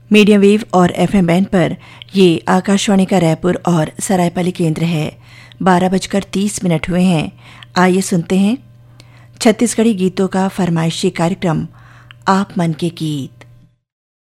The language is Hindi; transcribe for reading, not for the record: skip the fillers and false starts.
मीडियम वेव और एफएम बैंड पर ये आकाशवाणी का रायपुर और सरायपाली केंद्र है। 12:30 हुए हैं। आइए सुनते हैं छत्तीसगढ़ी गीतों का फरमाइशी कार्यक्रम आप मन के गीत।